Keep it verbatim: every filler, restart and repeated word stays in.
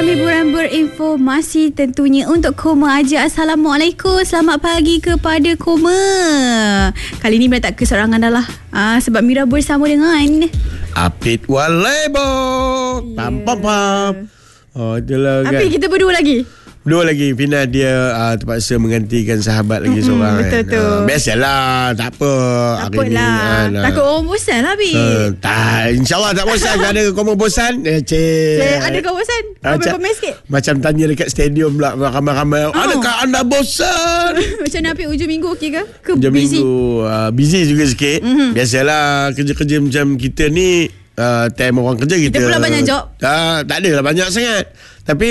hiburan berinformasi tentunya untuk Koma aja. Assalamualaikum, selamat pagi kepada Koma. Kali ni Mira tak keseorangan dah lah, ah, sebab Mira bersama dengan Apit Walebo. Pam pam pam. Oh, itulah kan. Apit, kita berdua lagi. Dua lagi. Fina dia uh, terpaksa menggantikan sahabat lagi mm-hmm, seorang. Betul kan. tu. Uh, biasalah, tak apa. Tak apalah. Kan, takut orang bosan lah, Apit. Uh, tak, InsyaAllah tak bosan. Kalau ada kau bosan, eh, cik. Cik, ada kau bosan? Kau boleh komen sikit. Macam tanya dekat stadium pula, ramai-ramai. Oh. Adakah anda bosan? Macam mana, Apit? Hujung minggu okey ke? Ke Hujung busy? minggu uh, busy juga sikit. Mm-hmm. Biasalah, kerja-kerja macam kita ni. Uh, time orang kerja kita, kita pula banyak job. uh, Tak adalah banyak sangat.